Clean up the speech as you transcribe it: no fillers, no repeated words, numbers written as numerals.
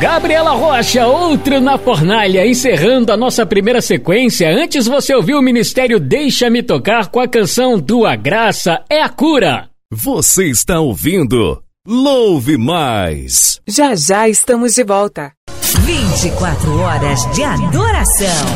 Gabriela Rocha, Outro na Fornalha, encerrando a nossa primeira sequência. Antes você ouviu o Ministério Deixa-me Tocar com a canção Tua Graça é a Cura. Você está ouvindo Louve Mais. Já já estamos de volta. 24 horas de adoração.